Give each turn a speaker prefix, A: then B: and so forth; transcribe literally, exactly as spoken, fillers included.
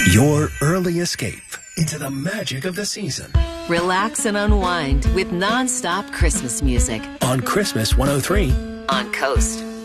A: Your early escape into the magic of the season.
B: Relax and unwind with non-stop Christmas music
A: On Christmas one oh three.
B: on Coast.